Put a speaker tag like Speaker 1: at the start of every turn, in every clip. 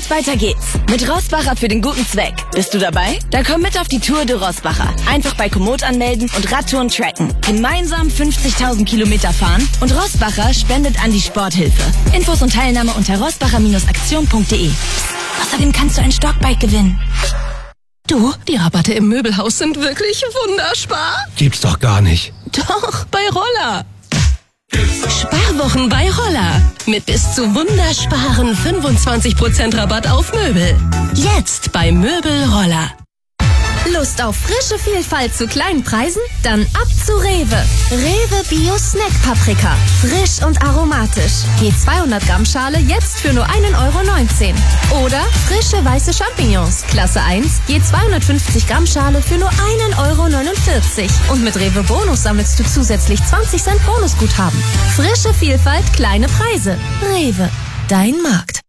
Speaker 1: weiter geht's. Mit Rossbacher für den guten Zweck. Bist du dabei? Dann komm mit auf die Tour de Rossbacher. Einfach bei Komoot anmelden und Radtouren tracken. Gemeinsam 50.000 Kilometer fahren und Rossbacher spendet an die Sporthilfe. Infos und Teilnahme unter rossbacher-aktion.de. Außerdem kannst du ein Stockbike gewinnen.
Speaker 2: Du, die Rabatte im Möbelhaus sind wirklich wunderspar.
Speaker 3: Gibt's doch gar nicht.
Speaker 2: Doch, bei Roller. Sparwochen bei Roller. Mit bis zu wundersparen 25% Rabatt auf Möbel. Jetzt bei Möbel Roller.
Speaker 4: Lust auf frische Vielfalt zu kleinen Preisen? Dann ab zu Rewe. Rewe Bio Snack Paprika. Frisch und aromatisch. Je 200 Gramm Schale jetzt für nur 1,19 €. Oder frische weiße Champignons. Klasse 1. Je 250 Gramm Schale für nur 1,49 €. Und mit Rewe Bonus sammelst du zusätzlich 20 Cent Bonusguthaben. Frische Vielfalt, kleine Preise. Rewe. Dein Markt.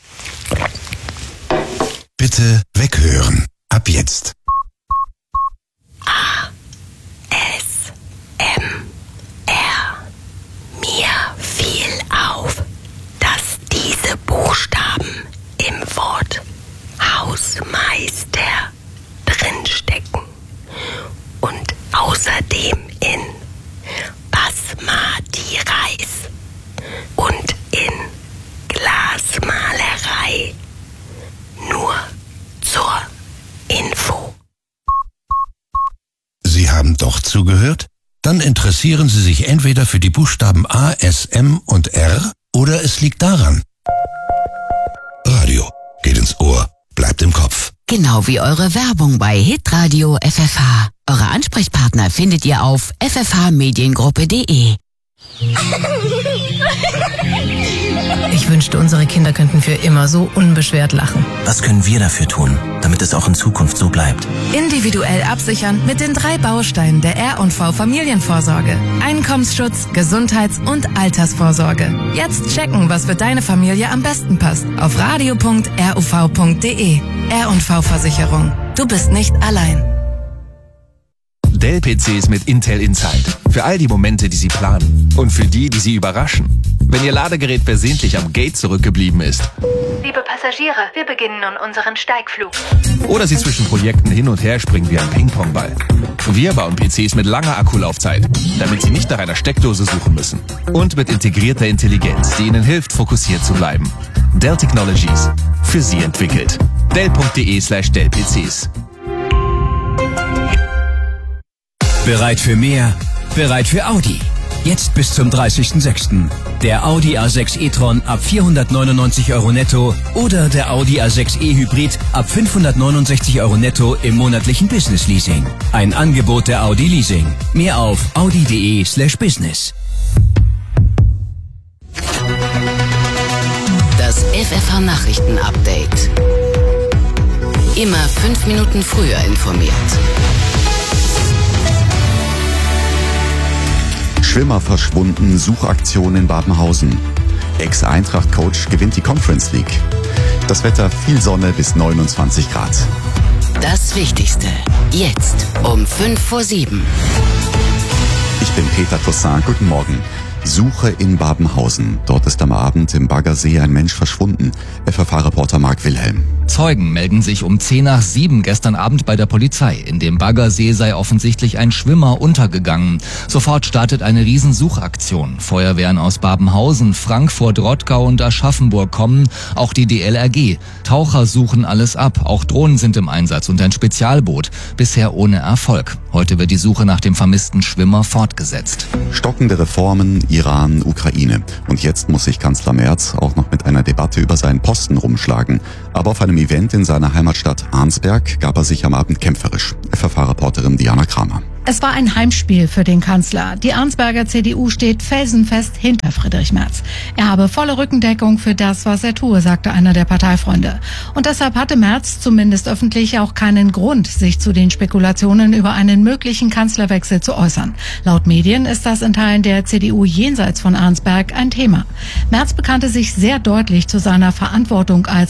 Speaker 5: Bitte weghören. Ab jetzt.
Speaker 2: Mir fiel auf, dass diese Buchstaben im Wort Hausmeister drinstecken und außerdem in Basmati Reis und in Glasmalerei. Nur zur Info.
Speaker 5: Sie haben doch zugehört? Dann interessieren Sie sich entweder für die Buchstaben A, S, M und R oder es liegt daran. Radio geht ins Ohr, bleibt im Kopf.
Speaker 6: Genau wie eure Werbung bei Hitradio FFH. Eure Ansprechpartner findet ihr auf ffhmediengruppe.de.
Speaker 7: Ich wünschte, unsere Kinder könnten für immer so unbeschwert lachen.
Speaker 8: Was können wir dafür tun, damit es auch in Zukunft so bleibt?
Speaker 7: Individuell absichern mit den 3 Bausteinen der R&V Familienvorsorge. Einkommensschutz, Gesundheits- und Altersvorsorge. Jetzt checken, was für deine Familie am besten passt. Auf radio.ruv.de. R&V Versicherung. Du bist nicht allein.
Speaker 9: Dell-PCs mit Intel Inside. Für all die Momente, die Sie planen. Und für die, die Sie überraschen. Wenn Ihr Ladegerät versehentlich am Gate zurückgeblieben ist.
Speaker 10: Liebe Passagiere, wir beginnen nun unseren Steigflug.
Speaker 9: Oder Sie zwischen Projekten hin und her springen wie ein Ping-Pong-Ball. Wir bauen PCs mit langer Akkulaufzeit, damit Sie nicht nach einer Steckdose suchen müssen. Und mit integrierter Intelligenz, die Ihnen hilft, fokussiert zu bleiben. Dell Technologies. Für Sie entwickelt. Dell.de/Dell-PCs.
Speaker 11: Bereit für mehr? Bereit für Audi. Jetzt bis zum 30.06. Der Audi A6 e-tron ab 499 € netto oder der Audi A6 e-Hybrid ab 569 € netto im monatlichen Business Leasing. Ein Angebot der Audi Leasing. Mehr auf audi.de/business.
Speaker 6: Das FFH Nachrichten Update. Immer 5 Minuten früher informiert.
Speaker 12: Schwimmer verschwunden, Suchaktion in Babenhausen. Ex-Eintracht-Coach gewinnt die Conference League. Das Wetter, viel Sonne bis 29 Grad.
Speaker 6: Das Wichtigste. Jetzt um 6:55.
Speaker 12: Ich bin Peter Toussaint. Guten Morgen. Suche in Babenhausen. Dort ist am Abend im Baggersee ein Mensch verschwunden. FFH-Reporter Marc Wilhelm.
Speaker 13: Zeugen melden sich um 6:10 gestern Abend bei der Polizei. In dem Baggersee sei offensichtlich ein Schwimmer untergegangen. Sofort startet eine Riesensuchaktion. Feuerwehren aus Babenhausen, Frankfurt, Rottgau und Aschaffenburg kommen, auch die DLRG. Taucher suchen alles ab, auch Drohnen sind im Einsatz und ein Spezialboot. Bisher ohne Erfolg. Heute wird die Suche nach dem vermissten Schwimmer fortgesetzt.
Speaker 12: Stockende Reformen, Iran, Ukraine. Und jetzt muss sich Kanzler Merz auch noch mit einer Debatte über seinen Posten rumschlagen. Aber auf einem Event in seiner Heimatstadt Arnsberg gab er sich am Abend kämpferisch. FFH-Reporterin Diana Kramer.
Speaker 14: Es war ein Heimspiel für den Kanzler. Die Arnsberger CDU steht felsenfest hinter Friedrich Merz. Er habe volle Rückendeckung für das, was er tue, sagte einer der Parteifreunde. Und deshalb hatte Merz zumindest öffentlich auch keinen Grund, sich zu den Spekulationen über einen möglichen Kanzlerwechsel zu äußern. Laut Medien ist das in Teilen der CDU jenseits von Arnsberg ein Thema. Merz bekannte sich sehr deutlich zu seiner Verantwortung als Regierungschef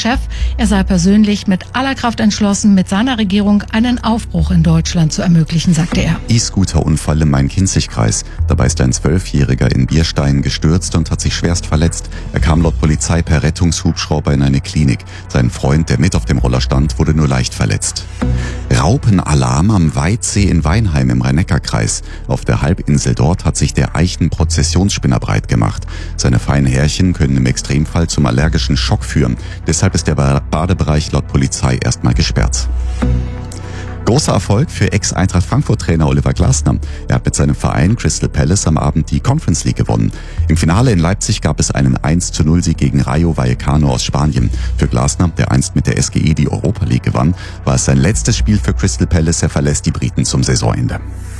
Speaker 14: Chef. Er sei persönlich mit aller Kraft entschlossen, mit seiner Regierung einen Aufbruch in Deutschland zu ermöglichen, sagte er.
Speaker 12: E-Scooter-Unfall im Main-Kinzig-Kreis. Dabei ist ein 12-Jähriger in Bierstein gestürzt und hat sich schwerst verletzt. Er kam laut Polizei per Rettungshubschrauber in eine Klinik. Sein Freund, der mit auf dem Roller stand, wurde nur leicht verletzt. Raupenalarm am Weitsee in Weinheim im Rhein-Neckar-Kreis. Auf der Halbinsel dort hat sich der Eichen-Prozessionsspinner breit gemacht. Seine feinen Härchen können im Extremfall zum allergischen Schock führen. Deshalb ist der Badebereich laut Polizei erstmal gesperrt. Großer Erfolg für Ex-Eintracht Frankfurt-Trainer Oliver Glasner. Er hat mit seinem Verein Crystal Palace am Abend die Conference League gewonnen. Im Finale in Leipzig gab es einen 1:0-Sieg gegen Rayo Vallecano aus Spanien. Für Glasner, der einst mit der SGE die Europa League gewann, war es sein letztes Spiel für Crystal Palace. Er verlässt die Briten zum Saisonende.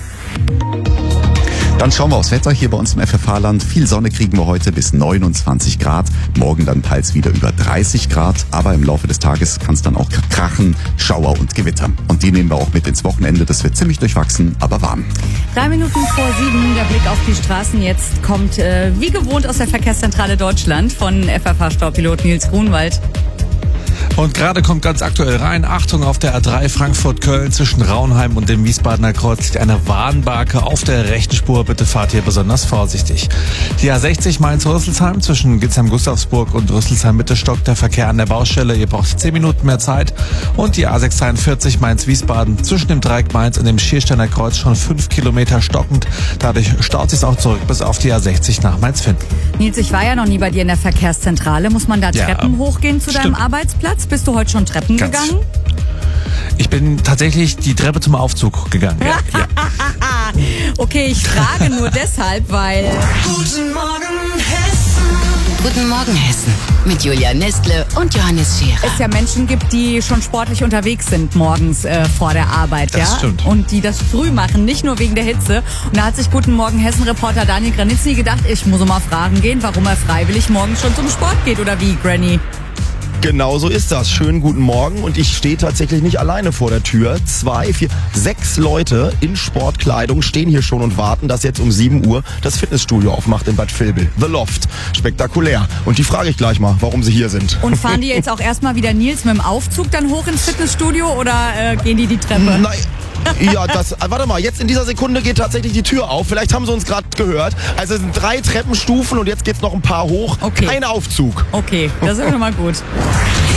Speaker 12: Dann schauen wir aufs Wetter hier bei uns im FFH-Land. Viel Sonne kriegen wir heute bis 29 Grad. Morgen dann teils wieder über 30 Grad. Aber im Laufe des Tages kann es dann auch krachen, Schauer und Gewitter. Und die nehmen wir auch mit ins Wochenende. Das wird ziemlich durchwachsen, aber warm.
Speaker 3: 3 Minuten vor 7, der Blick auf die Straßen. Jetzt kommt wie gewohnt aus der Verkehrszentrale Deutschland von FFH-Staupilot Nils Grunwald.
Speaker 15: Und gerade kommt ganz aktuell rein, Achtung, auf der A3 Frankfurt-Köln zwischen Raunheim und dem Wiesbadener Kreuz liegt eine Warnbarke auf der rechten Spur. Bitte fahrt hier besonders vorsichtig. Die A60 Mainz-Rüsselsheim zwischen Gitzheim-Gustavsburg und Rüsselsheim-Mitte stockt der Verkehr an der Baustelle. Ihr braucht 10 Minuten mehr Zeit. Und die A643 Mainz-Wiesbaden zwischen dem Dreieck Mainz und dem Schiersteiner Kreuz schon 5 Kilometer stockend. Dadurch staut sich auch zurück bis auf die A60 nach Mainz-Finn.
Speaker 3: Nils, ich war ja noch nie bei dir in der Verkehrszentrale. Muss man da Treppen hochgehen zu deinem Arbeitsplatz? Bist du heute schon Treppen gegangen?
Speaker 15: Ich bin tatsächlich die Treppe zum Aufzug gegangen. Ja.
Speaker 3: Okay, ich frage nur deshalb, weil...
Speaker 6: Guten Morgen Hessen. Guten Morgen Hessen. Mit Julia Nestle und Johannes Scherer.
Speaker 3: Es ja Menschen gibt, die schon sportlich unterwegs sind morgens vor der Arbeit.
Speaker 15: Das stimmt.
Speaker 3: Und die das früh machen, nicht nur wegen der Hitze. Und da hat sich Guten Morgen Hessen-Reporter Daniel Granitzny gedacht, ich muss mal fragen gehen, warum er freiwillig morgens schon zum Sport geht oder wie, Granny?
Speaker 16: Genau so ist das. Schönen guten Morgen und ich stehe tatsächlich nicht alleine vor der Tür. 2, 4, 6 Leute in Sportkleidung stehen hier schon und warten, dass jetzt um 7 Uhr das Fitnessstudio aufmacht in Bad Vilbel. The Loft. Spektakulär. Und die frage ich gleich mal, warum sie hier sind.
Speaker 3: Und fahren die jetzt auch erstmal wieder Nils mit dem Aufzug dann hoch ins Fitnessstudio oder gehen die Treppe?
Speaker 16: Nein. Ja, warte mal, jetzt in dieser Sekunde geht tatsächlich die Tür auf. Vielleicht haben sie uns gerade gehört. Also es sind 3 Treppenstufen und jetzt geht's noch ein paar hoch.
Speaker 3: Okay.
Speaker 16: Kein Aufzug.
Speaker 3: Okay, das ist schon mal gut.